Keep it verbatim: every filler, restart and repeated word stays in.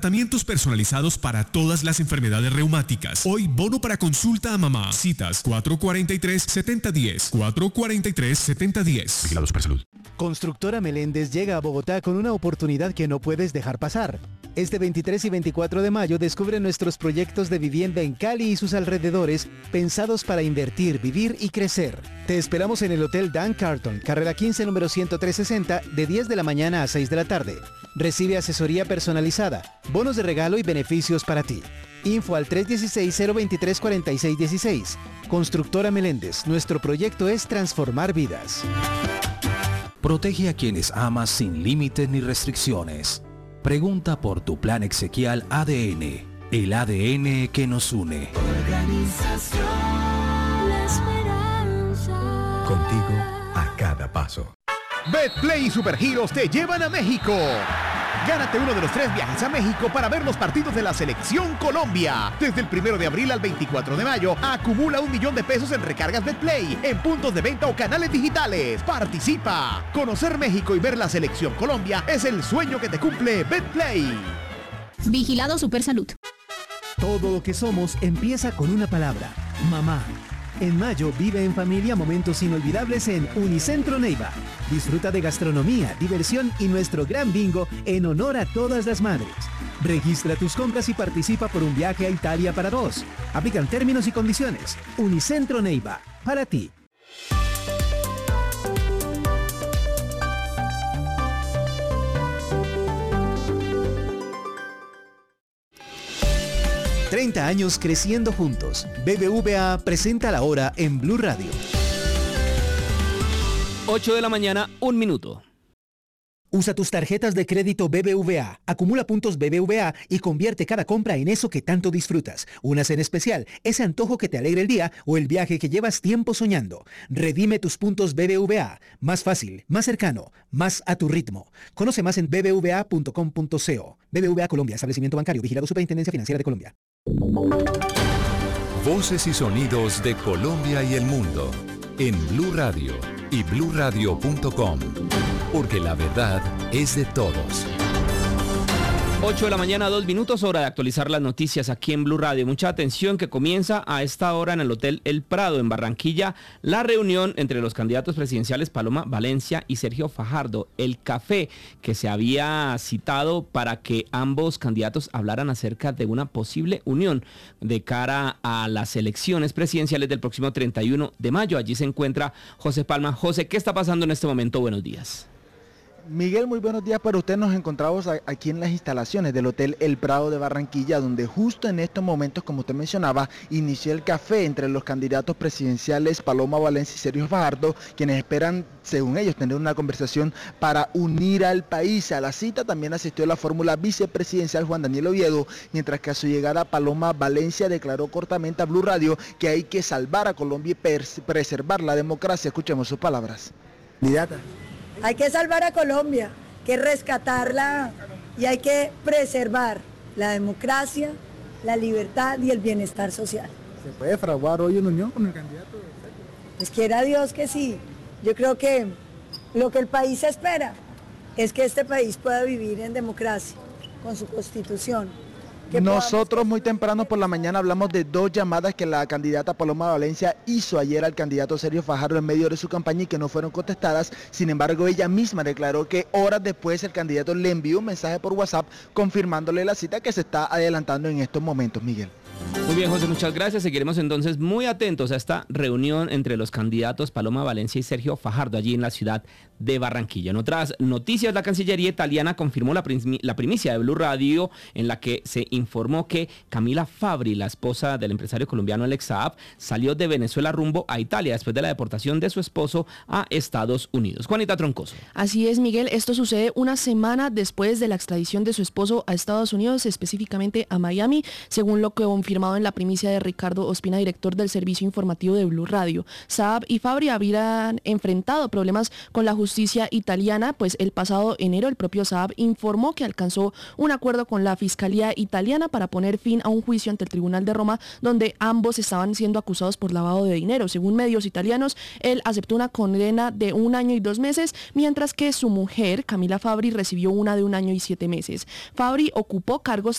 Tratamientos personalizados para todas las enfermedades reumáticas. Hoy, bono para consulta a mamá. Citas cuatro cuatro tres, siete cero uno cero. cuatro cuatro tres, siete cero uno cero. Vigilado Supersalud. Constructora Meléndez llega a Bogotá con una oportunidad que no puedes dejar pasar. Este veintitrés y veinticuatro de mayo descubre nuestros proyectos de vivienda en Cali y sus alrededores, pensados para invertir, vivir y crecer. Te esperamos en el Hotel Dan Carlton, carrera quince, número ciento tres sesenta, de diez de la mañana a seis de la tarde. Recibe asesoría personalizada, bonos de regalo y beneficios para ti. Info al tres uno seis, cero dos tres, cuatro seis uno seis. Constructora Meléndez, nuestro proyecto es transformar vidas. Protege a quienes amas sin límites ni restricciones. Pregunta por tu plan exequial A D N, el A D N que nos une. Organización La Esperanza. Contigo a cada paso. Betplay y Supergiros te llevan a México. Gánate uno de los tres viajes a México para ver los partidos de la Selección Colombia. Desde el primero de abril al veinticuatro de mayo, acumula un millón de pesos en recargas Betplay, en puntos de venta o canales digitales. ¡Participa! Conocer México y ver la Selección Colombia es el sueño que te cumple Betplay. Vigilado Supersalud. Todo lo que somos empieza con una palabra: mamá. En mayo vive en familia momentos inolvidables en Unicentro Neiva. Disfruta de gastronomía, diversión y nuestro gran bingo en honor a todas las madres. Registra tus compras y participa por un viaje a Italia para dos. Aplican términos y condiciones. Unicentro Neiva, para ti. treinta años creciendo juntos. B B V A presenta la hora en Blue Radio. ocho de la mañana, un minuto. Usa tus tarjetas de crédito B B V A, acumula puntos B B V A y convierte cada compra en eso que tanto disfrutas. Una cena especial, ese antojo que te alegra el día o el viaje que llevas tiempo soñando. Redime tus puntos B B V A. Más fácil, más cercano, más a tu ritmo. Conoce más en b b v a punto com punto co. B B V A Colombia, establecimiento bancario, vigilado Superintendencia Financiera de Colombia. Voces y sonidos de Colombia y el mundo en Blue Radio y blue radio punto com, porque la verdad es de todos. ocho de la mañana, dos minutos, hora de actualizar las noticias aquí en Blue Radio. Mucha atención que comienza a esta hora en el Hotel El Prado en Barranquilla la reunión entre los candidatos presidenciales Paloma Valencia y Sergio Fajardo. El café que se había citado para que ambos candidatos hablaran acerca de una posible unión de cara a las elecciones presidenciales del próximo treinta y uno de mayo. Allí se encuentra José Palma. José, ¿qué está pasando en este momento? Buenos días. Miguel, muy buenos días para usted. Nos encontramos aquí en las instalaciones del Hotel El Prado de Barranquilla, donde justo en estos momentos, como usted mencionaba, inició el café entre los candidatos presidenciales Paloma Valencia y Sergio Fajardo, quienes esperan, según ellos, tener una conversación para unir al país. A la cita también asistió la fórmula vicepresidencial Juan Daniel Oviedo, mientras que a su llegada Paloma Valencia declaró cortamente a Blue Radio que hay que salvar a Colombia y preservar la democracia. Escuchemos sus palabras. Candidata. Hay que salvar a Colombia, hay que rescatarla y hay que preservar la democracia, la libertad y el bienestar social. ¿Se puede fraguar hoy una unión con el candidato? Pues quiera Dios que sí. Yo creo que lo que el país espera es que este país pueda vivir en democracia, con su constitución. Nosotros muy temprano por la mañana hablamos de dos llamadas que la candidata Paloma Valencia hizo ayer al candidato Sergio Fajardo en medio de su campaña y que no fueron contestadas. Sin embargo, ella misma declaró que horas después el candidato le envió un mensaje por WhatsApp confirmándole la cita que se está adelantando en estos momentos, Miguel. Muy bien, José, muchas gracias. Seguiremos entonces muy atentos a esta reunión entre los candidatos Paloma Valencia y Sergio Fajardo allí en la ciudad de Barranquilla. En otras noticias, la Cancillería italiana confirmó la, prim- la primicia de Blue Radio, en la que se informó que Camila Fabri, la esposa del empresario colombiano Alex Saab, salió de Venezuela rumbo a Italia después de la deportación de su esposo a Estados Unidos. Juanita Troncoso. Así es, Miguel. Esto sucede una semana después de la extradición de su esposo a Estados Unidos, específicamente a Miami, según lo que confirmó confirmado en la primicia de Ricardo Ospina, director del servicio informativo de Blue Radio. Saab y Fabri habrían enfrentado problemas con la justicia italiana, pues el pasado enero el propio Saab informó que alcanzó un acuerdo con la Fiscalía italiana para poner fin a un juicio ante el Tribunal de Roma, donde ambos estaban siendo acusados por lavado de dinero. Según medios italianos, él aceptó una condena de un año y dos meses, mientras que su mujer, Camila Fabri, recibió una de un año y siete meses. Fabri ocupó cargos